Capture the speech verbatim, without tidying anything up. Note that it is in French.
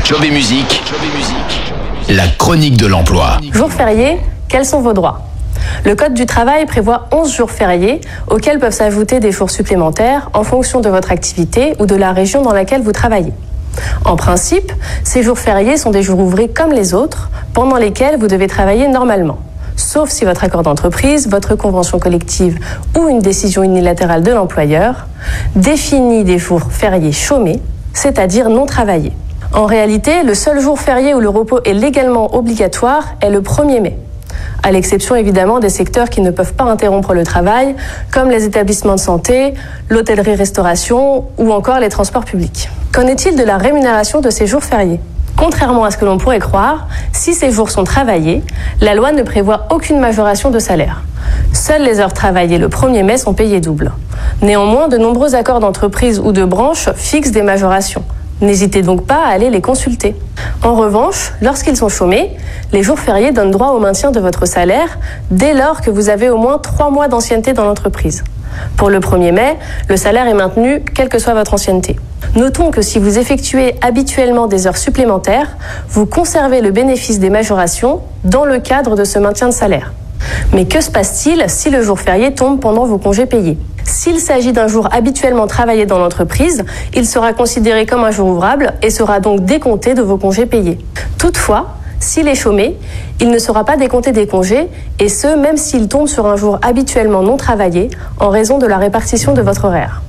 Job et musique, la chronique de l'emploi. Jours fériés, quels sont vos droits ? Le Code du travail prévoit onze jours fériés auxquels peuvent s'ajouter des jours supplémentaires en fonction de votre activité ou de la région dans laquelle vous travaillez. En principe, ces jours fériés sont des jours ouvrés comme les autres, pendant lesquels vous devez travailler normalement. Sauf si votre accord d'entreprise, votre convention collective ou une décision unilatérale de l'employeur définit des jours fériés chômés, c'est-à-dire non travaillés. En réalité, le seul jour férié où le repos est légalement obligatoire est le premier mai. À l'exception évidemment des secteurs qui ne peuvent pas interrompre le travail, comme les établissements de santé, l'hôtellerie-restauration ou encore les transports publics. Qu'en est-il de la rémunération de ces jours fériés ? Contrairement à ce que l'on pourrait croire, si ces jours sont travaillés, la loi ne prévoit aucune majoration de salaire. Seules les heures travaillées le premier mai sont payées double. Néanmoins, de nombreux accords d'entreprise ou de branche fixent des majorations. N'hésitez donc pas à aller les consulter. En revanche, lorsqu'ils sont chômés, les jours fériés donnent droit au maintien de votre salaire dès lors que vous avez au moins trois mois d'ancienneté dans l'entreprise. Pour le premier mai, le salaire est maintenu quelle que soit votre ancienneté. Notons que si vous effectuez habituellement des heures supplémentaires, vous conservez le bénéfice des majorations dans le cadre de ce maintien de salaire. Mais que se passe-t-il si le jour férié tombe pendant vos congés payés ? S'il s'agit d'un jour habituellement travaillé dans l'entreprise, il sera considéré comme un jour ouvrable et sera donc décompté de vos congés payés. Toutefois, s'il est chômé, il ne sera pas décompté des congés, et ce, même s'il tombe sur un jour habituellement non travaillé, en raison de la répartition de votre horaire.